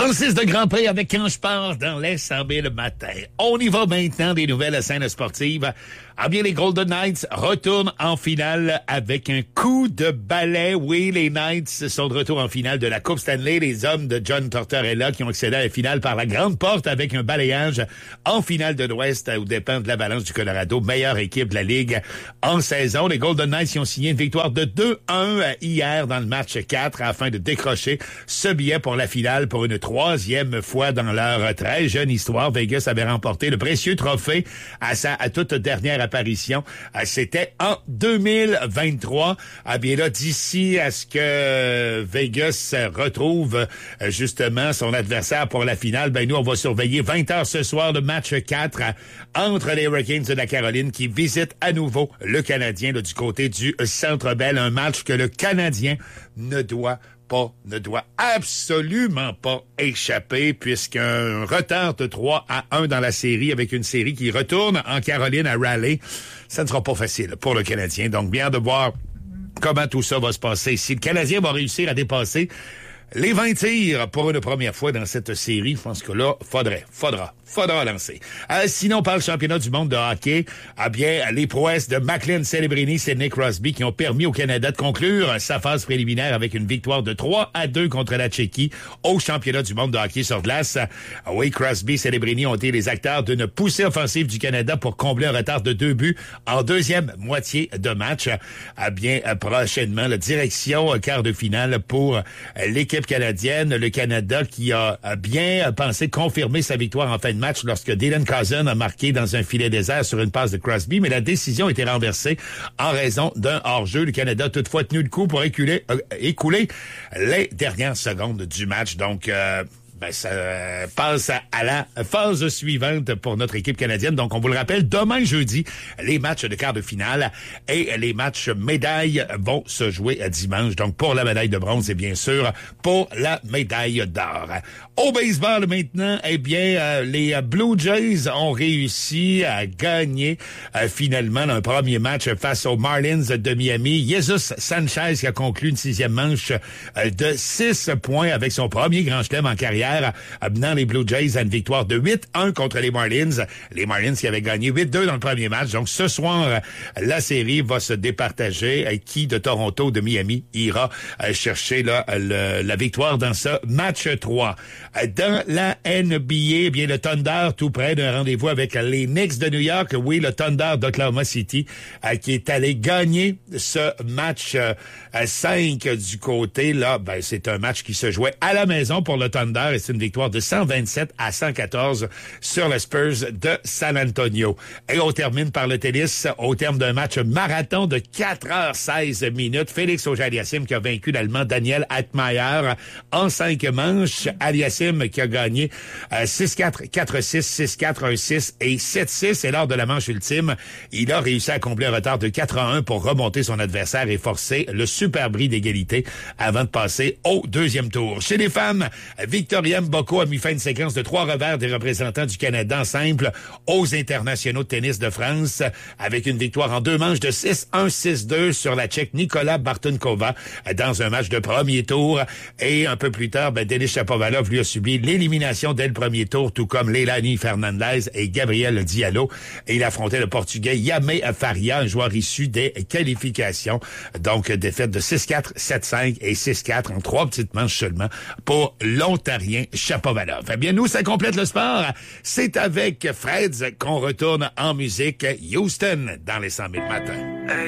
36 de Grand Prix avec Quand je pars dans les 100 000 le matin. On y va maintenant des nouvelles scènes sportives. Ah bien, les Golden Knights retournent en finale avec un coup de balai. Oui, les Knights sont de retour en finale de la Coupe Stanley. Les hommes de John Tortorella qui ont accédé à la finale par la grande porte avec un balayage en finale de l'Ouest aux dépens de l'Avalanche du Colorado. Meilleure équipe de la Ligue en saison. Les Golden Knights qui ont signé une victoire de 2-1 hier dans le match 4 afin de décrocher ce billet pour la finale pour une troisième fois dans leur très jeune histoire. Vegas avait remporté le précieux trophée à sa toute dernière apparition. C'était en 2023. Ah bien là, d'ici à ce que Vegas retrouve justement son adversaire pour la finale, ben nous, on va surveiller 20h ce soir le match 4 entre les Hurricanes de la Caroline qui visitent à nouveau le Canadien là, du côté du Centre Bell. Un match que le Canadien ne doit absolument pas échapper puisqu'un retard de 3-1 dans la série avec une série qui retourne en Caroline à Raleigh, ça ne sera pas facile pour le Canadien. Donc, bien de voir comment tout ça va se passer. Si le Canadien va réussir à dépasser les 20 tirs pour une première fois dans cette série, je pense que là, faudra lancer. Sinon, par le championnat du monde de hockey, ah bien, les prouesses de McLean Celebrini, Sidney Crosby qui ont permis au Canada de conclure sa phase préliminaire avec une victoire de 3-2 contre la Tchéquie au championnat du monde de hockey sur glace. Oui, Crosby, Celebrini ont été les acteurs d'une poussée offensive du Canada pour combler un retard de 2 buts en deuxième moitié de match. Ah bien, prochainement, la direction quart de finale pour l'équipe canadienne. Le Canada qui a bien pensé confirmer sa victoire en fin de match lorsque Dylan Cousin a marqué dans un filet désert sur une passe de Crosby, mais la décision a été renversée en raison d'un hors-jeu. Le Canada a toutefois tenu le coup pour écouler les dernières secondes du match. Donc, ça passe à la phase suivante pour notre équipe canadienne. Donc, on vous le rappelle, demain jeudi, les matchs de quart de finale et les matchs médailles vont se jouer à dimanche. Donc, pour la médaille de bronze et bien sûr, pour la médaille d'or. Au baseball maintenant, eh bien, les Blue Jays ont réussi à gagner finalement un premier match face aux Marlins de Miami. Jesus Sanchez qui a conclu une 6e manche de 6 points avec son premier grand chelem en carrière, amenant les Blue Jays à une victoire de 8-1 contre les Marlins. Les Marlins qui avaient gagné 8-2 dans le premier match. Donc ce soir, la série va se départager. Qui de Toronto, de Miami, ira chercher là, la victoire dans ce match 3. Dans la NBA, bien le Thunder tout près d'un rendez-vous avec les Knicks de New York. Oui, le Thunder d'Oklahoma City qui est allé gagner ce match 5 du côté. Là, ben c'est un match qui se jouait à la maison pour le Thunder et c'est une victoire de 127-114 sur les Spurs de San Antonio. Et on termine par le tennis au terme d'un match marathon de 4h16 minutes. Félix Auger-Aliassime qui a vaincu l'Allemand Daniel Altmaier en 5 manches. Aliassime qui a gagné 6-4, 4-6, 6-4, 1-6 et 7-6. Et lors de la manche ultime, il a réussi à combler un retard de 4-1 pour remonter son adversaire et forcer le super bris d'égalité avant de passer au deuxième tour. Chez les femmes, Victoria Mboko a mis fin à une séquence de 3 revers des représentants du Canada en simple aux internationaux de tennis de France avec une victoire en 2 manches de 6-1, 6-2 sur la Tchèque Nicola Bartunkova dans un match de premier tour. Et un peu plus tard, Denis Shapovalov lui a subi l'élimination dès le premier tour, tout comme Leilani Fernandez et Gabriel Diallo. Et il affrontait le Portugais Yamé Faria, un joueur issu des qualifications. Donc, défaite de 6-4, 7-5 et 6-4 en 3 petites manches seulement pour l'Ontarien Shapovalov. Eh bien, nous, ça complète le sport. C'est avec Freds qu'on retourne en musique. Houston dans les 100 000 matins.